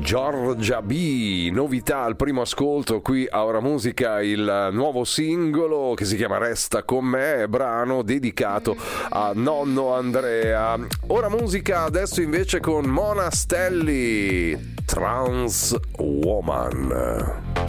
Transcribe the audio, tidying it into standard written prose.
Giorgia B, novità al primo ascolto qui a Ora Musica, il nuovo singolo che si chiama Resta con me, brano dedicato a nonno Andrea. Ora Musica adesso invece con Mona Stelli, Trans Woman.